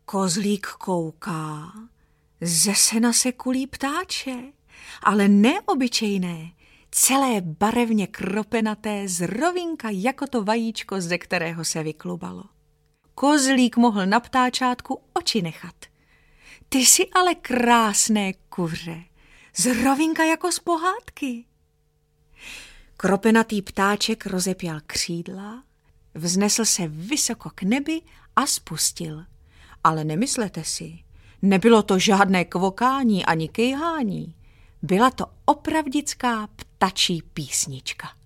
Kozlík kouká, ze sena se kulí ptáče, ale neobyčejné, celé barevně kropenaté, z rovínka jako to vajíčko, ze kterého se vyklubalo. Kozlík mohl na ptáčátku oči nechat. Ty jsi ale krásné kuře, z rovínka jako z pohádky. Kropenatý ptáček rozepěl křídla, vznesl se vysoko k nebi a spustil. Ale nemyslete si, nebylo to žádné kvokání ani kejhání. Byla to opravdická ptačí písnička.